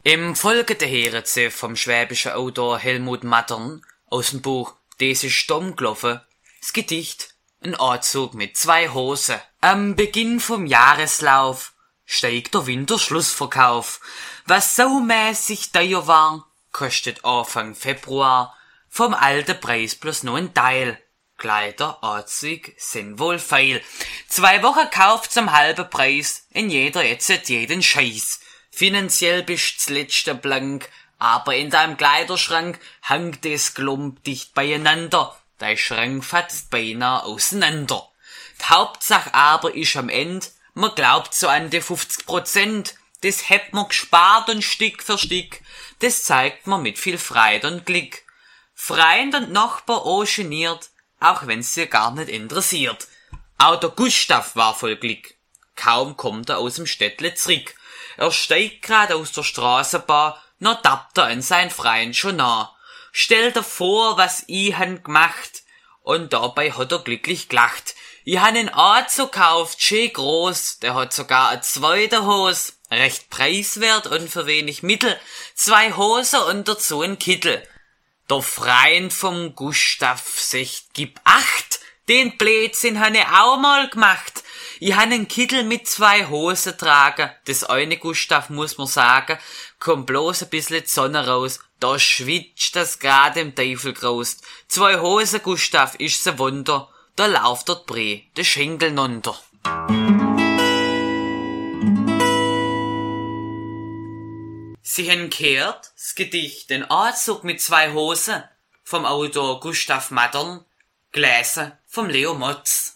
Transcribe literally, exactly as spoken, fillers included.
Im folgenden hören Sie vom schwäbischen Autor Helmut Mattern aus dem Buch Des ist dumm gelaufen das Gedicht Ein Anzug mit zwei Hosen. Am Beginn vom Jahreslauf steigt der Winterschlussverkauf. Was saumäßig teuer war, kostet Anfang Februar vom alten Preis bloß nur ein Teil. Kleider, Anzug sind wohl feil. Zwei Wochen kauft zum halben Preis, in jeder jetzt jeden Scheiß. Finanziell bist zuletzt blank, aber in deinem Kleiderschrank hangt es Klump dicht beieinander. Dein Schrank fatzt beinahe auseinander. Die Hauptsache aber ist am Ende, man glaubt so an die fünfzig Prozent. Das hat man gespart und Stück für Stück. Das zeigt man mit viel Freude und Glück. Freund und Nachbar auch geniert, auch wenn's sie gar nicht interessiert. Auch der Gustav war voll Glück. Kaum kommt er aus dem Städtle zurück. Er steigt grad aus der Straßenbahn, noch tappt er an sein Freund schon nah. Stell dir vor, was ich han gemacht, und dabei hat er glücklich gelacht. Ich han einen Anzug gekauft, schön groß, der hat sogar eine zweite Hose, recht preiswert und für wenig Mittel, zwei Hosen und dazu ein Kittel. Der Freund vom Gustav sagt, gib acht, den Blödsinn han ich auch mal gemacht. Ich han einen Kittel mit zwei Hosen tragen. Das eine Gustav, muss man sagen, kommt bloß ein bisschen die Sonne raus. Da schwitzt das grad im Teufel graust. Zwei Hosen, Gustav, ist so Wunder. Da lauft der Bree, der Schenkel nunter. Sie haben gehört, das Gedicht Den Anzug mit zwei Hosen vom Autor Gustav Mattern, gelesen vom Leo Motz.